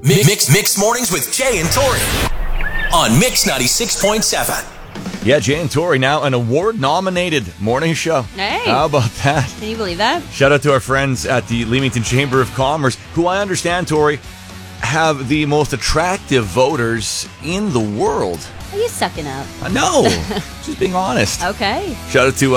Mix mornings with Jay and Tori on Mix 96.7. Yeah, Jay and Tori, now an award-nominated morning show. Hey. How about that? Can you believe that? Shout out to our friends at the Leamington Chamber of Commerce, who I understand, Tori, have the most attractive voters in the world. Are you sucking up? No, just being honest. Okay. Shout out to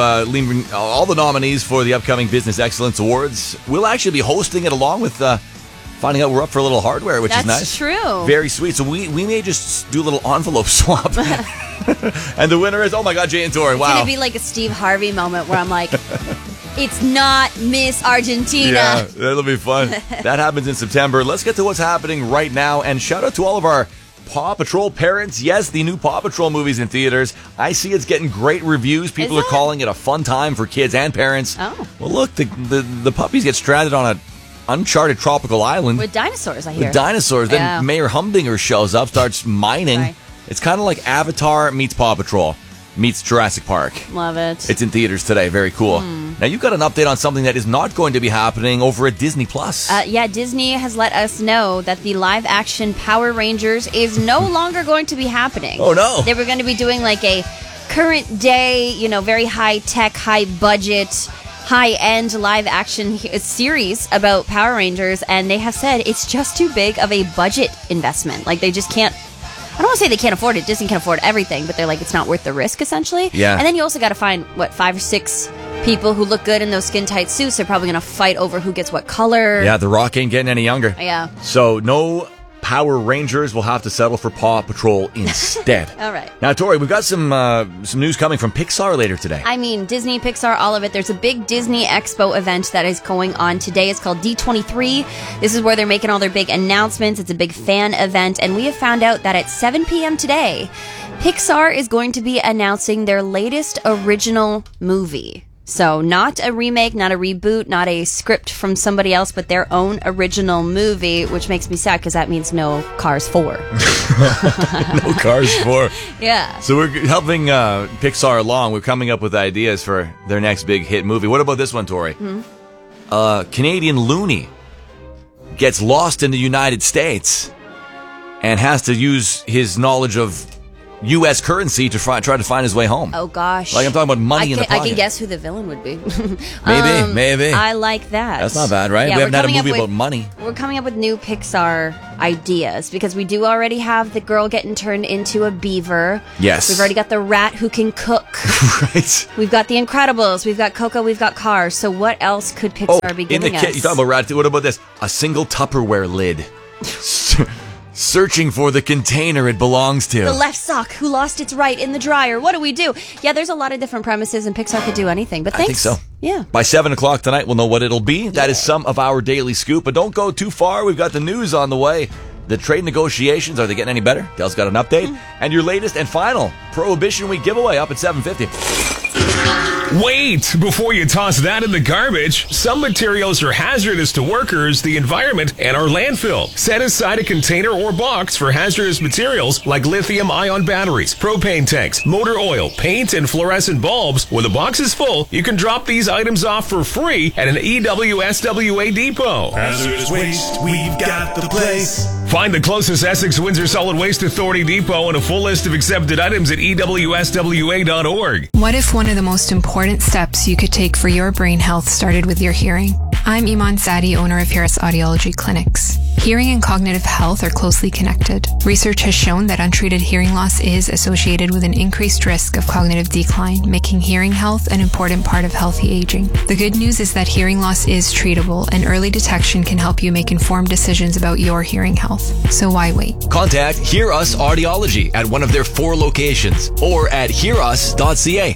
all the nominees for the upcoming Business Excellence Awards. We'll actually be hosting it along with finding out we're up for a little hardware, which is nice. That's true. Very sweet. So we may just do a little envelope swap. And the winner is, oh my God, Jay and Tori. Wow. It's going to be like a Steve Harvey moment where I'm like, it's not Miss Argentina. Yeah, that'll be fun. That happens in September. Let's get to what's happening right now. And shout out to all of our Paw Patrol parents. Yes, the new Paw Patrol movie's in theaters. I see it's getting great reviews. People are calling it a fun time for kids and parents. Oh. Well, look, the puppies get stranded on an uncharted tropical island. With dinosaurs, I hear. With dinosaurs. Yeah. Then Mayor Humdinger shows up, starts mining. Right. It's kind of like Avatar meets Paw Patrol meets Jurassic Park. Love it. It's in theaters today. Very cool. Now, you've got an update on something that is not going to be happening over at Disney+. Yeah, Disney has let us know that the live-action Power Rangers is no longer going to be happening. Oh, no. They were going to be doing like a current day, very high-tech, high-budget, high-end live-action series about Power Rangers, and they have said it's just too big of a budget investment. Like, they just can't. I don't want to say they can't afford it. Disney can afford everything, but they're like, it's not worth the risk, essentially. Yeah. And then you also got to find, 5 or 6 people who look good in those skin-tight suits. They're probably going to fight over who gets what color. Yeah, The Rock ain't getting any younger. Yeah. So, no Power Rangers will have to settle for Paw Patrol instead. All right. Now, Tori, we've got some news coming from Pixar later today. I mean, Disney, Pixar, all of it. There's a big Disney Expo event that is going on today. It's called D23. This is where they're making all their big announcements. It's a big fan event. And we have found out that at 7 p.m. today, Pixar is going to be announcing their latest original movie. So not a remake, not a reboot, not a script from somebody else, but their own original movie, which makes me sad because that means no Cars 4. No Cars 4. Yeah. So we're helping Pixar along. We're coming up with ideas for their next big hit movie. What about this one, Tori? Canadian loony gets lost in the United States and has to use his knowledge of U.S. currency to try to find his way home. Oh, gosh. Like, I'm talking about money in the pocket. I can guess who the villain would be. Maybe. I like that. That's not bad, right? Yeah, we haven't had a movie about money. We're coming up with new Pixar ideas because we do already have the girl getting turned into a beaver. Yes. We've already got the rat who can cook. Right. We've got The Incredibles. We've got Coco. We've got Cars. So what else could Pixar be giving us? You talking about rat? What about this? A single Tupperware lid. Searching for the container it belongs to. The left sock who lost its right in the dryer. What do we do? Yeah, there's a lot of different premises, and Pixar could do anything. But thanks. I think so. Yeah. By 7 o'clock tonight, we'll know what it'll be. That is some of our daily scoop. But don't go too far. We've got the news on the way. The trade negotiations, are they getting any better? Dale's got an update. And your latest and final Prohibition Week giveaway up at 7:50. Wait! Before you toss that in the garbage, some materials are hazardous to workers, the environment, and our landfill. Set aside a container or box for hazardous materials like lithium-ion batteries, propane tanks, motor oil, paint, and fluorescent bulbs. When the box is full, you can drop these items off for free at an EWSWA depot. Hazardous waste, we've got the place. Find the closest Essex Windsor Solid Waste Authority depot and a full list of accepted items at EWSWA.org. What if one of the most important steps you could take for your brain health started with your hearing? I'm Iman Sadi, owner of Harris Audiology Clinics. Hearing and cognitive health are closely connected. Research has shown that untreated hearing loss is associated with an increased risk of cognitive decline, making hearing health an important part of healthy aging. The good news is that hearing loss is treatable, and early detection can help you make informed decisions about your hearing health. So why wait? Contact Hear Us Audiology at one of their 4 locations or at hearus.ca.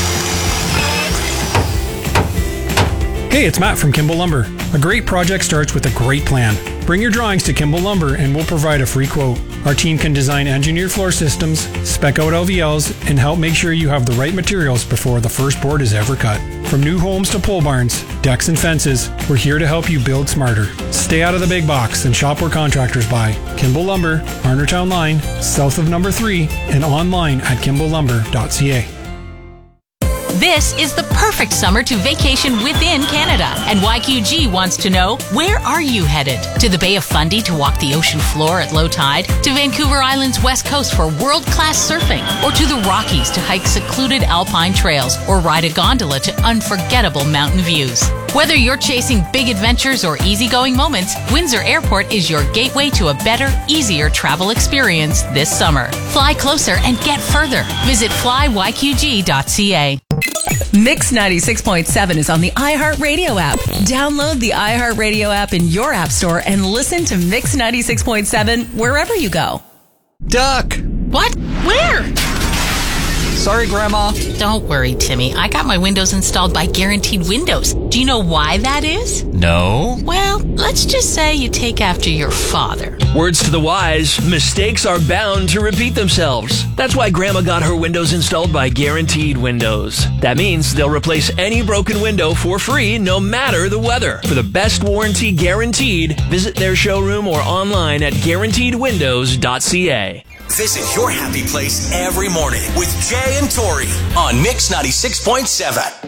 Hey, it's Matt from Kimball Lumber. A great project starts with a great plan. Bring your drawings to Kimball Lumber and we'll provide a free quote. Our team can design engineered floor systems, spec out LVLs, and help make sure you have the right materials before the first board is ever cut. From new homes to pole barns, decks and fences, we're here to help you build smarter. Stay out of the big box and shop where contractors buy. Kimball Lumber, Arnertown Line, south of number 3, and online at kimballlumber.ca. This is the perfect summer to vacation within Canada. And YQG wants to know, where are you headed? To the Bay of Fundy to walk the ocean floor at low tide? To Vancouver Island's west coast for world-class surfing? Or to the Rockies to hike secluded alpine trails or ride a gondola to unforgettable mountain views? Whether you're chasing big adventures or easygoing moments, Windsor Airport is your gateway to a better, easier travel experience this summer. Fly closer and get further. Visit flyyqg.ca. Mix 96.7 is on the iHeartRadio app. Download the iHeartRadio app in your app store and listen to Mix 96.7 wherever you go. Duck! What? Where? Sorry, Grandma. Don't worry, Timmy. I got my windows installed by Guaranteed Windows. Do you know why that is? No. Well, let's just say you take after your father. Words to the wise, mistakes are bound to repeat themselves. That's why Grandma got her windows installed by Guaranteed Windows. That means they'll replace any broken window for free, no matter the weather. For the best warranty guaranteed, visit their showroom or online at guaranteedwindows.ca. Visit your happy place every morning with Jay and Tori on Mix 96.7.